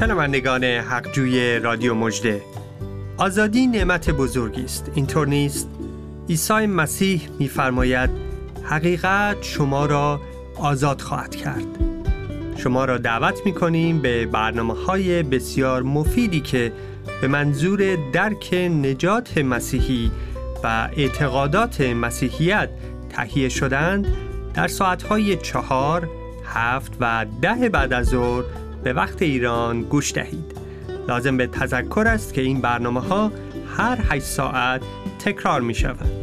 شنوندگان حقجوی رادیو مژده، آزادی نعمت بزرگی است. اینطور نیست؟ عیسی مسیح می‌فرماید حقیقت شما را آزاد خواهد کرد. شما را دعوت می‌کنیم به برنامه‌های بسیار مفیدی که به منظور درک نجات مسیحی و اعتقادات مسیحیت تهیه شدند در ساعت‌های 4، 7 و 10 بعد از ظهر به وقت ایران گوش دهید. لازم به تذکر است که این برنامه‌ها هر 8 ساعت تکرار می‌شوند.